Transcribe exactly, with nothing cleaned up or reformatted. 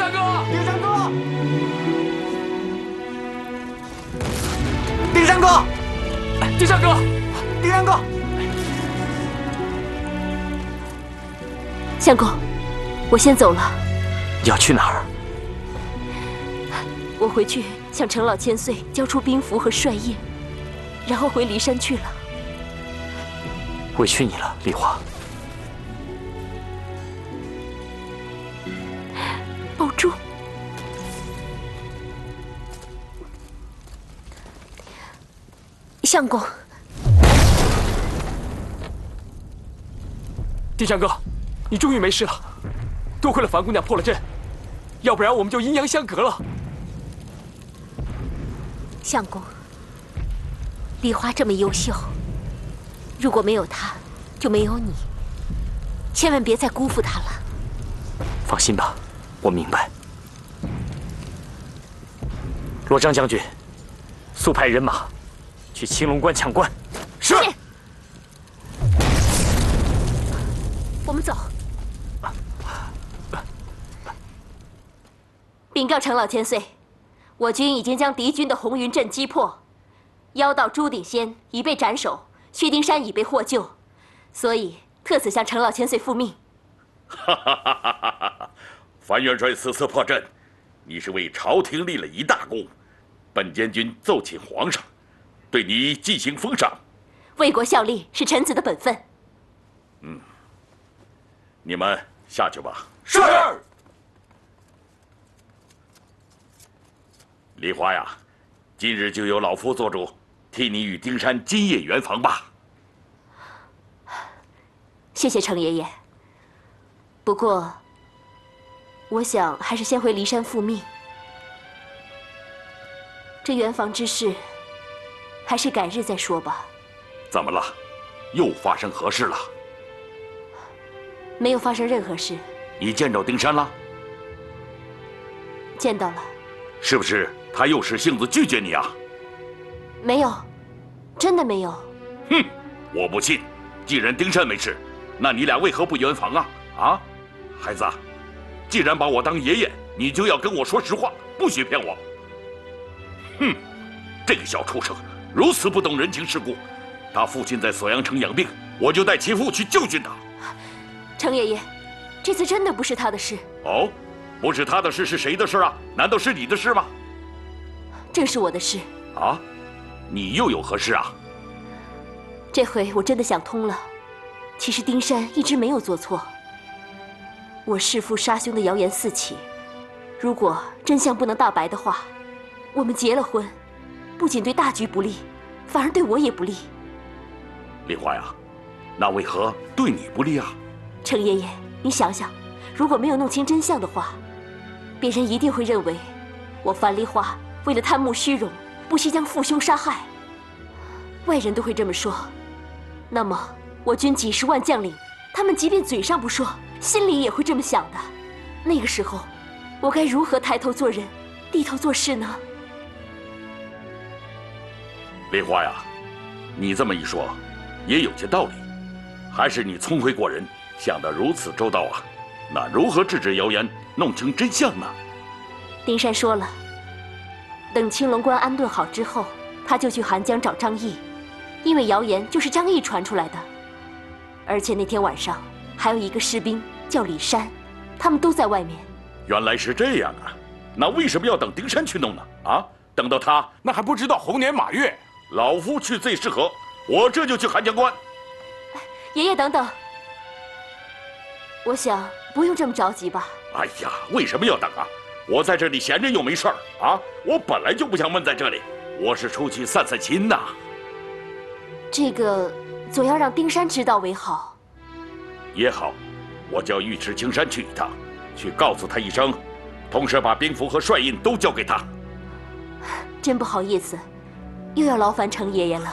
山哥， 丁山哥，丁山哥， 丁山哥， 丁山哥， 相公，我先走了。 你要去哪儿？ 我回去向程老千岁交出兵符和帅印，然后回骊山去了。 委屈你了，梨花。 保重。相公， 丁山哥，你终于没事了，多亏了樊姑娘破了阵，要不然我们就阴阳相隔了。 相公，梨花这么优秀，如果没有她，就没有你，千万别再辜负她了。 放心吧，我明白。罗章将军，速派人马去青龙关抢关。 是。 我们走。禀告程老千岁，我军已经将敌军的红云阵击破，妖道朱鼎仙已被斩首，薛丁山已被获救，所以特此向程老千岁复命。 哈哈哈哈哈哈！樊元帅此次破阵，你是为朝廷立了一大功，本监军奏请皇上，对你进行封赏。 为国效力是臣子的本分。 嗯，你们下去吧。 是。 梨花呀，今日就由老夫做主，替你与丁山今夜圆房吧。 谢谢程爷爷。不过，我想还是先回骊山复命。这圆房之事，还是改日再说吧。 怎么了？又发生何事了？ 没有发生任何事。 你见着丁山了？ 见到了。 是不是他又使性子拒绝你啊？ 没有，真的没有。 哼，我不信。既然丁山没事，那你俩为何不圆房啊？啊，孩子，既然把我当爷爷，你就要跟我说实话，不许骗我。哼，这个小畜生如此不懂人情世故。他父亲在锁阳城养病，我就带其父去教训他。 程爷爷，这次真的不是他的事。 哦，不是他的事是谁的事啊？难道是你的事吗？ 正是我的事。 啊，你又有何事啊？ 这回我真的想通了，其实丁山一直没有做错。我弑父杀兄的谣言四起，如果真相不能大白的话，我们结了婚，不仅对大局不利，反而对我也不利。 梨花呀，那为何对你不利啊？ 程爷爷，你想想，如果没有弄清真相的话，别人一定会认为我樊梨花为了贪慕虚荣，不惜将父兄杀害。外人都会这么说，那么我军几十万将领，他们即便嘴上不说，心里也会这么想的。那个时候，我该如何抬头做人，低头做事呢？ 梨花呀，你这么一说，也有些道理。还是你聪慧过人，想得如此周到啊！那如何制止谣言，弄清真相呢？ 丁山说了，等青龙关安顿好之后，他就去寒江找张毅，因为谣言就是张毅传出来的。而且那天晚上还有一个士兵叫李山，他们都在外面。 原来是这样啊！那为什么要等丁山去弄呢？啊，等到他那还不知道猴年马月。 老夫去最适合，我这就去寒江关。 爷爷等等，我想不用这么着急吧。 哎呀，为什么要等啊？我在这里闲着又没事儿啊！我本来就不想闷在这里，我是出去散散心呐。 这个总要让丁山知道为好。 也好，我叫尉迟青山去一趟，去告诉他一声，同时把兵符和帅印都交给他。 真不好意思，又要劳烦程爷爷了。